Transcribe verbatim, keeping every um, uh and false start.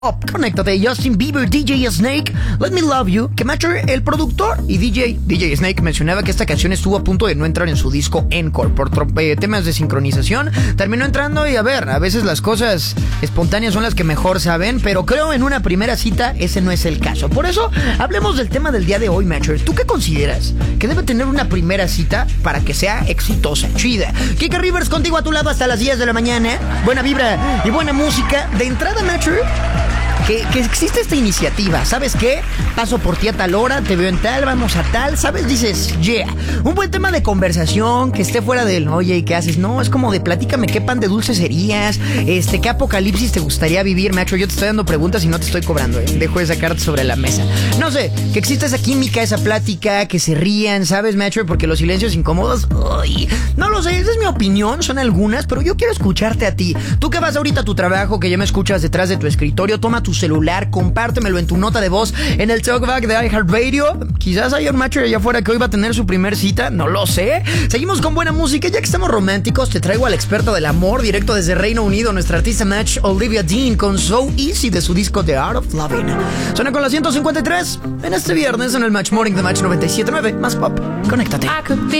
Oh, conéctate, Justin Bieber, D J Snake, Let Me Love You, que Matcher, el productor y D J, D J Snake mencionaba que esta canción estuvo a punto de no entrar en su disco Encore por eh, temas de sincronización. Terminó entrando y a ver, a veces las cosas espontáneas son las que mejor saben, pero creo en una primera cita ese no es el caso. Por eso, hablemos del tema del día de hoy, Matcher. ¿Tú qué consideras que debe tener una primera cita para que sea exitosa, chida? Kika Rivers contigo a tu lado hasta las diez de la mañana. Buena vibra y buena música. De entrada, Matcher, Que, que existe esta iniciativa, ¿sabes qué? Paso por ti a tal hora, te veo en tal, vamos a tal, ¿sabes? Dices, yeah, un buen tema de conversación, que esté fuera del, oye, ¿y qué haces? No, es como de, platícame qué pan de dulce serías, este, qué apocalipsis te gustaría vivir, macho. Yo te estoy dando preguntas y no te estoy cobrando, ¿eh? Dejo esa carta sobre la mesa. No sé, que exista esa química, esa plática, que se rían, ¿sabes, macho? Porque los silencios incómodos, uy, no lo sé, esa es mi opinión, son algunas, pero yo quiero escucharte a ti. Tú que vas ahorita a tu trabajo, que ya me escuchas detrás de tu escritorio, toma tu celular, compártemelo en tu nota de voz en el talkback de iHeartRadio. Quizás haya un macho allá afuera que hoy va a tener su primer cita, no lo sé. Seguimos con buena música, ya que estamos románticos, te traigo a la experta del amor directo desde Reino Unido, nuestra artista match Olivia Dean con So Easy de su disco The Art of Loving. Suena con la ciento cincuenta y tres en este viernes en el Match Morning de Match noventa y siete punto nueve, más pop. Conéctate.